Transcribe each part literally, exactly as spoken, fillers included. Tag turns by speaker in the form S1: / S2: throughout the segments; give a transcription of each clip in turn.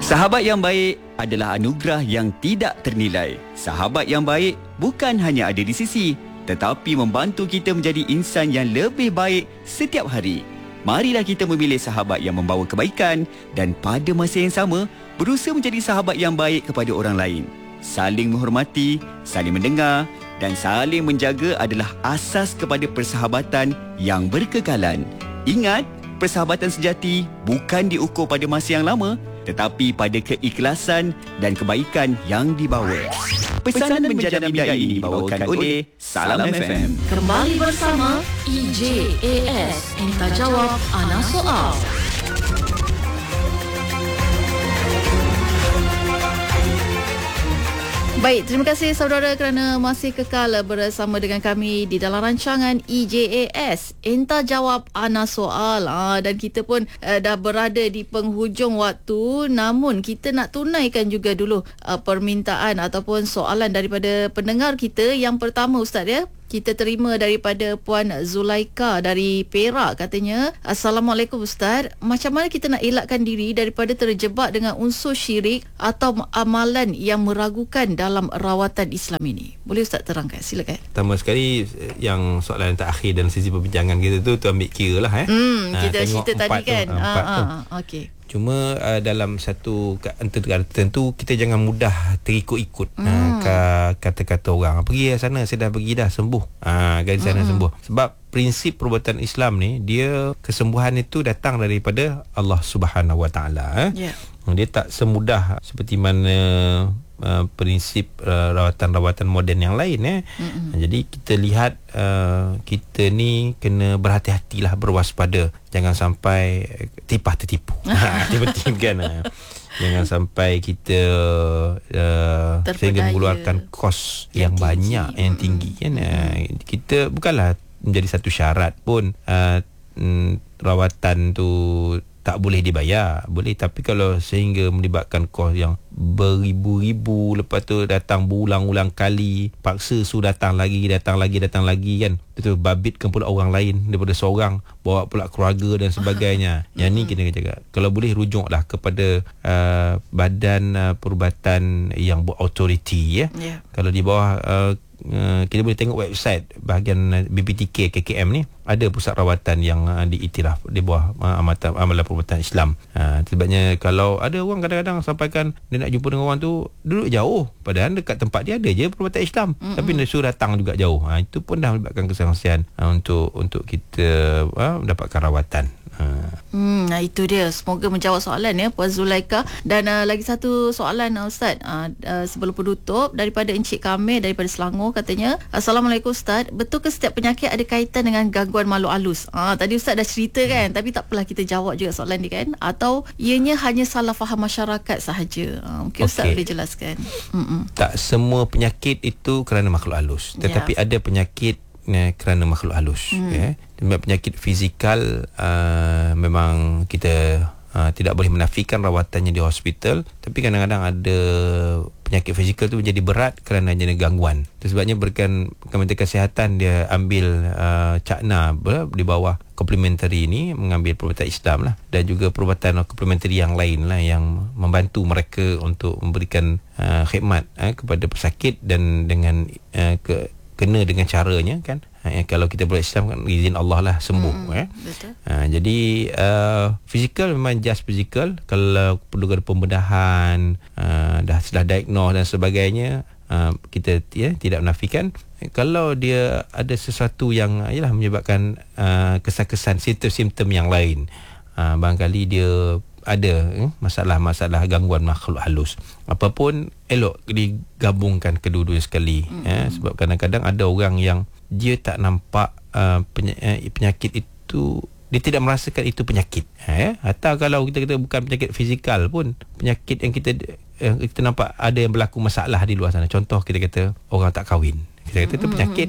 S1: Sahabat yang baik adalah anugerah yang tidak ternilai. Sahabat yang baik bukan hanya ada di sisi, tetapi membantu kita menjadi insan yang lebih baik setiap hari. Marilah kita memilih sahabat yang membawa kebaikan dan pada masa yang sama berusaha menjadi sahabat yang baik kepada orang lain. Saling menghormati, saling mendengar dan saling menjaga adalah asas kepada persahabatan yang berkekalan. Ingat, persahabatan sejati bukan diukur pada masa yang lama, tetapi pada keikhlasan dan kebaikan yang dibawa. Pesanan Menjana Bidai ini dibawakan oleh Salam F M.
S2: Kembali bersama E J A S, Entah Jawab Ana Soal. Baik, terima kasih saudara kerana masih kekal bersama dengan kami di dalam rancangan E J A S, Entah Jawab Ana Soal. Ah, dan kita pun uh, dah berada di penghujung waktu, namun kita nak tunaikan juga dulu uh, permintaan ataupun soalan daripada pendengar kita. Yang pertama, Ustaz, ya, kita terima daripada Puan Zulaika dari Perak. Katanya, Assalamualaikum Ustaz, macam mana kita nak elakkan diri daripada terjebak dengan unsur syirik atau amalan yang meragukan dalam rawatan Islam ini? Boleh Ustaz terangkan? Silakan.
S3: Pertama sekali, yang soalan terakhir dalam sesi perbincangan kita tu, tu ambil kira lah. Eh.
S2: Hmm,
S3: ha,
S2: kita cerita tadi kan.
S3: Tu, ha,
S2: ha, ha, Okey.
S3: Cuma uh, dalam satu negara tertentu, kita jangan mudah terikut-ikut hmm. uh, kata-kata orang. Pergi sana, saya dah pergi dah, sembuh. Ha, kan di sana hmm. sembuh. Sebab prinsip perubatan Islam ni, dia kesembuhan itu datang daripada Allah Subhanahu Wa Taala. Eh. Yeah. Dia tak semudah seperti mana uh, prinsip uh, rawatan-rawatan moden yang lain. Eh. Mm-hmm. Jadi kita lihat uh, kita ni kena berhati-hatilah, berwaspada. Jangan sampai tipah tertipu. Tiba-tiba kan. Jangan sampai kita uh, sehingga mengeluarkan kos yang, yang banyak, tinggi. yang tinggi. Kan. Mm-hmm. Kita bukanlah menjadi satu syarat pun uh, mm, rawatan tu tak boleh dibayar. Boleh, tapi kalau sehingga melibatkan kos yang beribu-ribu, lepas tu datang berulang-ulang kali, paksa su datang lagi, datang lagi, datang lagi kan. Itu babitkan pula orang lain daripada seorang, bawa pula keluarga dan sebagainya. Yang ni kita kena jaga. Kalau boleh rujuklah kepada uh, badan uh, perubatan yang berautoriti, ya. Yeah. Kalau di bawah uh, Uh, kita boleh tengok website bahagian B P T K K K M ni, ada pusat rawatan yang uh, diiktiraf di bawah uh, amatan amalan perubatan Islam. Uh, sebabnya kalau ada orang kadang-kadang sampaikan dia nak jumpa dengan orang tu duduk jauh, padahal dekat tempat dia ada je perubatan Islam, mm-hmm. tapi dia suruh datang juga jauh. Uh, itu pun dah melibatkan kesangsian uh, untuk untuk kita uh, mendapatkan rawatan.
S2: Hmm, nah itu dia. Semoga menjawab soalan ya Puan Zulaika. Dan uh, lagi satu soalan uh, Ustaz, uh, uh, sebelum penutup, daripada Encik Kamil daripada Selangor. Katanya, Assalamualaikum Ustaz, betul ke setiap penyakit ada kaitan dengan gangguan makhluk halus? uh, Tadi Ustaz dah cerita kan, hmm. tapi tak apalah, kita jawab juga soalan ni kan. Atau ianya hanya salah faham masyarakat sahaja? uh, Mungkin Ustaz okay. boleh jelaskan. Mm-mm.
S3: Tak semua penyakit itu kerana makhluk halus, tetapi yeah. ada penyakit eh, kerana makhluk halus. hmm. eh. Penyakit fizikal uh, memang kita uh, tidak boleh menafikan rawatannya di hospital, tapi kadang-kadang ada penyakit fizikal tu menjadi berat kerana ada gangguan. Itu sebabnya berikan Kementerian Kesihatan dia ambil uh, cakna di bawah komplementari ini, mengambil perubatan Islam lah, dan juga perubatan komplementari yang lain lah yang membantu mereka untuk memberikan uh, khidmat uh, kepada pesakit dan dengan uh, ke, kena dengan caranya kan. Ha, kalau kita berubat Islam kan izin Allah lah sembuh. hmm, eh. Betul. Ha, jadi uh, fizikal memang just fizikal. Kalau perlu ada pembedahan, uh, dah sudah diagnose dan sebagainya, uh, kita ya, tidak menafikan. Kalau dia ada sesuatu yang ialah menyebabkan uh, kesan-kesan simptom-simptom yang lain, uh, barangkali dia ada eh, masalah-masalah gangguan makhluk halus, apapun elok digabungkan kedua-dua sekali. hmm. eh, sebab kadang-kadang ada orang yang dia tak nampak uh, penyakit itu, dia tidak merasakan itu penyakit. Eh? Atau kalau kita kata bukan penyakit fizikal pun, penyakit yang kita eh, kita nampak ada yang berlaku masalah di luar sana. Contoh kita kata orang tak kahwin, kita kata itu penyakit.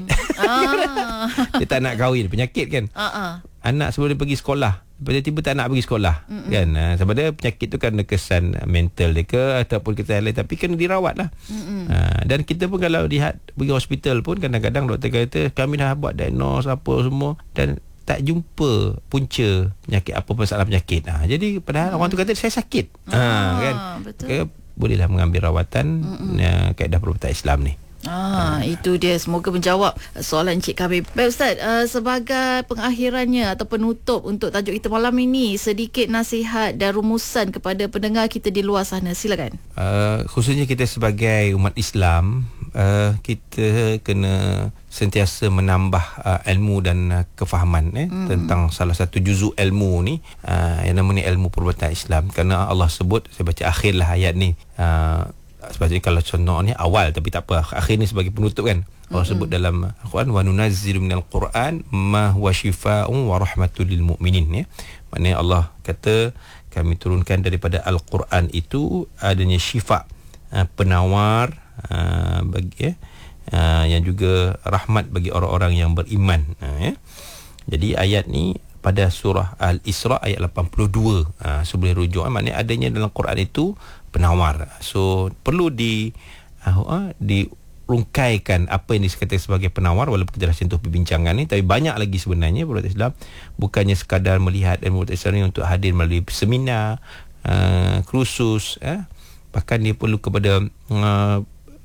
S3: ah. Dia tak nak kahwin, penyakit kan. uh-uh. Anak sebelum dia pergi sekolah, tiba-tiba tak nak pergi sekolah. Mm-mm. kan. Sebab dia penyakit tu kan ada kesan mental dia ke ataupun kesan lain, tapi kena dirawat lah. ha, Dan kita pun kalau lihat pergi hospital pun kadang-kadang doktor kata kami dah buat diagnose apa semua, dan tak jumpa punca penyakit, apa masalah penyakit. Ha, jadi padahal hmm. orang tu kata saya sakit. Ha,
S2: ah,
S3: kan?
S2: Betul.
S3: Okay, bolehlah mengambil rawatan uh, kaedah perubatan Islam ni.
S2: Ah, itu dia. Semoga menjawab soalan Encik Kabir. Baik Ustaz, uh, sebagai pengakhirannya atau penutup untuk tajuk kita malam ini, sedikit nasihat dan rumusan kepada pendengar kita di luar sana. Silakan.
S3: Uh, khususnya kita sebagai umat Islam, uh, kita kena sentiasa menambah uh, ilmu dan uh, kefahaman eh, hmm. tentang salah satu juzuk ilmu ni, uh, yang namanya ilmu perubatan Islam. Kerana Allah sebut, saya baca akhirlah ayat ni, uh, sebabnya kalau contohnya awal tapi tak apa, akhir ni sebagai penutup kan. Allah mm-hmm. sebut dalam Al-Quran, wa nunazzilu minal Quran ma huwa shifaa'un wa rahmatul lil mu'minin, ya. Maknanya Allah kata kami turunkan daripada Al-Quran itu adanya syifa, uh, penawar uh, bagi ya, uh, yang juga rahmat bagi orang-orang yang beriman, uh, ya. Jadi ayat ni pada surah Al-Isra ayat lapan puluh dua, uh, so boleh rujuk, uh, maknanya adanya dalam Quran itu penawar. So perlu di uh, dirungkaikan apa yang dikatakan sebagai penawar, walaupun kita dah sentuh perbincangan ni, tapi banyak lagi sebenarnya perubatan Islam. Bukannya sekadar melihat ilmu perubatan Islam ni untuk hadir melalui seminar, uh, kursus, uh, bahkan dia perlu kepada uh,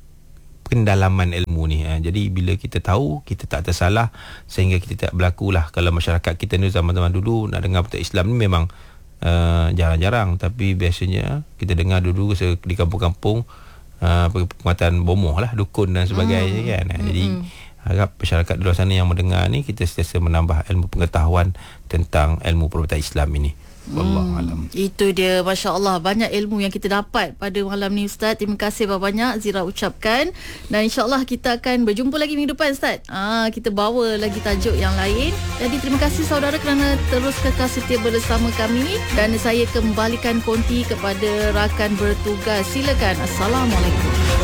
S3: pendalaman ilmu ni. Ha. Jadi bila kita tahu, kita tak tersalah, sehingga kita tak berlakulah kalau masyarakat kita ni zaman-zaman dulu nak dengar perubatan Islam ni memang Uh, jarang-jarang, tapi biasanya kita dengar dulu di kampung-kampung uh, penguatan bomoh lah, dukun dan sebagainya, mm. kan. Mm-hmm. Jadi harap masyarakat di luar sana yang mendengar ni, kita sentiasa menambah ilmu pengetahuan tentang ilmu perubatan Islam ini. Wallahu alam.
S2: Hmm, itu dia, Masya Allah, banyak ilmu yang kita dapat pada malam ni Ustaz. Terima kasih banyak Zira ucapkan, dan insyaAllah kita akan berjumpa lagi minggu depan Ustaz. Ah, kita bawa lagi tajuk yang lain. Jadi terima kasih saudara kerana terus kekal setia bersama kami, dan saya kembalikan konti kepada rakan bertugas. Silakan. Assalamualaikum.